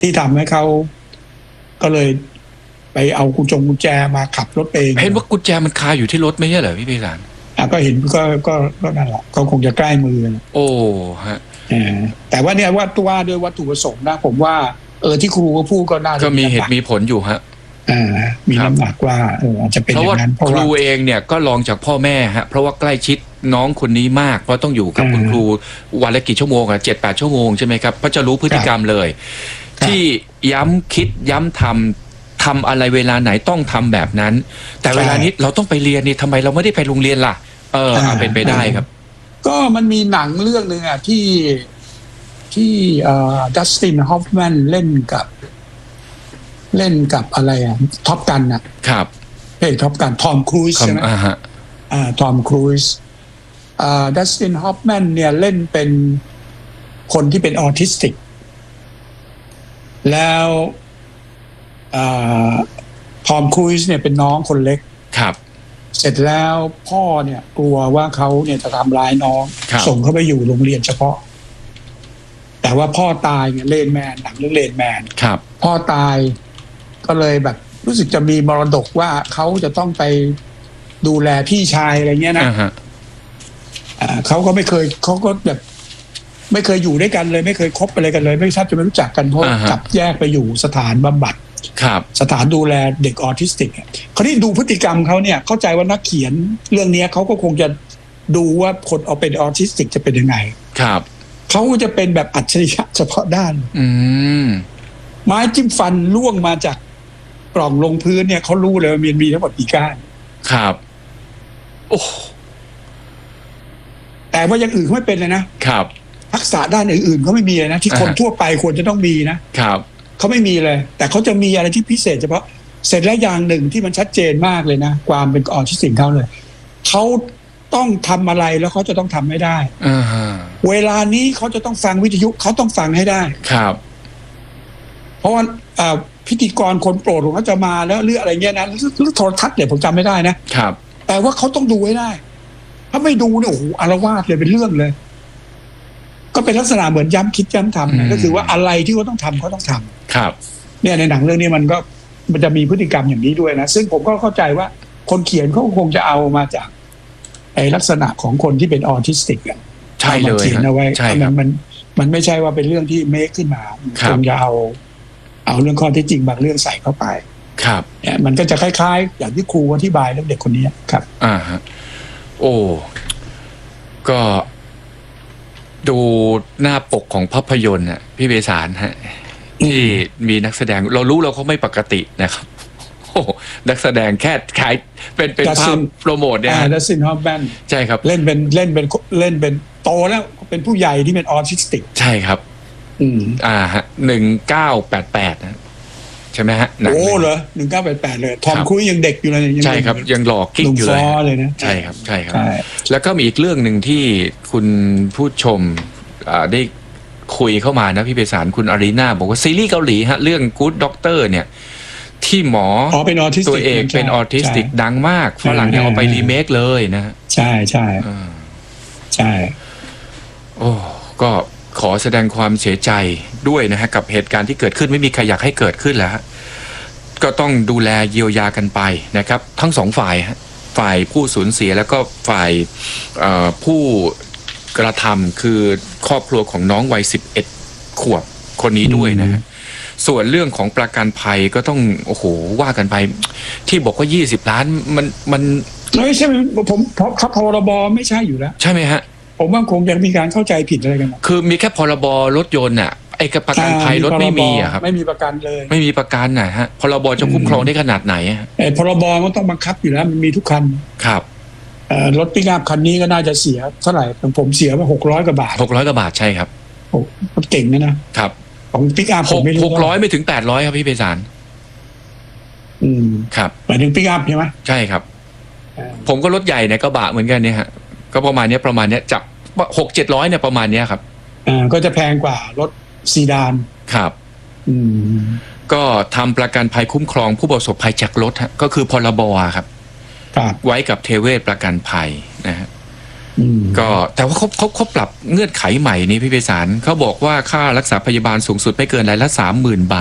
ที่ทำให้เขาก็เลยไปเอากุญแจมาขับรถเองเห็นว่ากุญแจมันคาอยู่ที่รถไม่ใช่เหรอพี่ไพศาลก็เห็นก็นั่นแหละก็คงจะใกล้มือโอ้ฮะแต่ว่าเนี่ยว่าด้วยวัตถุประสงค์นะผมว่าที่ครูก็พูดก็น่าจะมีเหตุมีผลอยู่ฮะมีน้ำหนักว่าอาจจะเป็นอย่างนั้นเพราะว่าครูเองเนี่ยก็ลองจากพ่อแม่ฮะเพราะว่าใกล้ชิดน้องคนนี้มากเพราะต้องอยู่กับคุณครูวันละกี่ชั่วโมง7-8 ชั่วโมงใช่ไหมครับเพราะจะรู้พฤติกรรมเลยที่ย้ำคิดย้ำทำอะไรเวลาไหนต้องทำแบบนั้นแต่เวลานี้เราต้องไปเรียนนี่ทำไมเราไม่ได้ไปโรงเรียนล่ะเป็นไปได้ครับก็มันมีหนังเรื่องนึงที่ดัสตินฮอฟแมนเล่นกับอะไรท็อปกันครับท็อปกันทอมครูซใช่ไหมทอมครูซดัสตินฮอฟแมนเนี่ยเล่นเป็นคนที่เป็นออทิสติกแล้วทอมครูซเนี่ยเป็นน้องคนเล็กครับเสร็จแล้วพ่อเนี่ยกลัวว่าเขาเนี่ยจะทำร้ายน้องส่งเขาไปอยู่โรงเรียนเฉพาะแต่ว่าพ่อตายเนี่ยเลนแมนหนังเรื่องเลนแมนครับพ่อตายก็เลยแบบรู้สึกจะมีมรดกว่าเขาจะต้องไปดูแลพี่ชายอะไรเงี้ยนะเขาก็ไม่เคยเขาก็แบบไม่เคยอยู่ด้วยกันเลยไม่เคยคบอะไรกันเลยไม่ทราบจะไม่รู้จักกันเพราะจับแยกไปอยู่สถานบำบัดสถานดูแลเด็กออทิสติกเขาที่ดูพฤติกรรมเขาเนี่ยเข้าใจว่านักเขียนเรื่องนี้เขาก็คงจะดูว่าคนเอาเป็นออทิสติกจะเป็นยังไงครับเขาจะเป็นแบบอัจฉริยะเฉพาะด้านไม้จิ้มฟันล่วงมาจากกล่องลงพื้นเนี่ยเขารู้เลยว่ามีทั้งหมดกี่ก้านครับโอ้แต่ว่าอย่างอื่นเขาไม่เป็นเลยนะครับทักษะด้านอื่นๆเขาไม่มีเลยนะที่คนทั่วไปควรจะต้องมีนะครับเขาไม่มีเลยแต่เขาจะมีอะไรที่พิเศษเฉพาะเสร็จแล้วอย่างหนึ่งที่มันชัดเจนมากเลยนะความเป็นออทิสติกเขาเลยเขาต้องทำอะไรแล้วเขาจะต้องทำให้ได้เวลานี้เขาจะต้องฟังวิทยุเขาต้องฟังให้ได้ครับเพราะว่าพิธีกรคนโปรดของเขาจะมาแล้วหรืออะไรเงี้ยนะหรือโทรทัศน์เนี่ยผมจำไม่ได้นะครับแต่ว่าเขาต้องดูให้ได้ถ้าไม่ดูเนี่ยโอ้โหอาละวาดเลยเป็นเรื่องเลยก็เป็นลักษณะเหมือนย้ำคิดย้ำทำนะก็คือว่าอะไรที่เขาต้องทำเขาต้องทำครับเนี่ยในหนังเรื่องนี้มันจะมีพฤติกรรมอย่างนี้ด้วยนะซึ่งผมก็เข้าใจว่าคนเขียนเขาคงจะเอามาจากลักษณะของคนที่เป็นออทิสติกใช่เลยเขียนเอาไว้มันไม่ใช่ว่าเป็นเรื่องที่เมคขึ้นมาคงจะเอาเรื่องข้อเท็จจริงบางเรื่องใส่เข้าไปครับเนี่ยมันก็จะคล้ายๆอย่างที่ครูอธิบายเรื่องเด็กคนนี้ครับฮะโอ้ก็ดูหน้าปกของภาพยนตร์พี่เบสารฮะที่มีนักแสดงเรารู้เราเขาไม่ปกตินะครับโอ้นักแสดงแค่ขายเป็นภาพโปรโมทเนี่ยดัสตินฮอฟแมนใช่ครับเล่นเป็นโตแล้วเป็นผู้ใหญ่ที่เป็นออทิสติกใช่ครับฮะ1988นะใช่ไหมฮะโอ้เหรอ1988เลยทอมครูซยังเด็กอยู่เลยใช่ครับยังหล่อกิ๊กอยู่เลยนะใช่ครับใช่ครับแล้วก็มีอีกเรื่องหนึ่งที่คุณผู้ชมได้คุยเข้ามานะพี่เบสารคุณอารีนาบอกว่าซีรีส์เกาหลีฮะเรื่อง Good Doctor เนี่ยที่หมอตัวเอกเป็นออทิสติกดังมากฝรั่งยังเอาไปรีเมคเลยนะใช่ใช่ใช่โอ้ก็ขอแสดงความเสียใจด้วยนะฮะกับเหตุการณ์ที่เกิดขึ้นไม่มีใครอยากให้เกิดขึ้นแล้วก็ต้องดูแลเยียวยากันไปนะครับทั้งสองฝ่ายผู้สูญเสียแล้วก็ฝ่ายผู้กระทำคือครอบครัวของน้องวัย11 ขวบคนนี้ด้วยนะฮะส่วนเรื่องของประกันภัยก็ต้องโอ้โหว่ากันไปที่บอกว่า20 ล้านมันไม่ใช่ผมเพราะพรบไม่ใช่อยู่แล้วใช่ไหมฮะผมว่าคงจะมีการเข้าใจผิดอะไรกันคือมีแค่พรบรถยนต์ไอ้ประกันภัยรถไม่มีครับไม่มีประกันเลยไม่มีประกันฮะพรบจะคุ้มครองได้ขนาดไหนพรบมันต้องบังคับอยู่แล้วมันมีทุกคันครับรถปิกอัพคันนี้ก็น่าจะเสียเท่าไหร่ผมเสียมา600 กว่าบาท 600 กว่าบาทใช่ครับโอ้มันเก่งนะครับของปิกอัพผมไม่รู้ 600ไม่ถึง800ครับพี่เบสารครับหมายถึงปิกอัพใช่ไหมใช่ครับผมก็รถใหญ่ในกระบะเหมือนกันเนี่ยฮะก็ประมาณนี้จับ600-700เนี่ยประมาณนี้ครับก็จะแพงกว่ารถซีดานครับก็ทำประกันภัยคุ้มครองผู้ประสบภัยจากรถก็คือพรบครับไว้กับเทเวศประกันภัยนะฮะก็แต่ว่าเขาปรับเงื่อนไขใหม่นี่พี่ไพศาลเขาบอกว่าค่ารักษาพยาบาลสูงสุดไม่เกินรายละ 30,000 บาท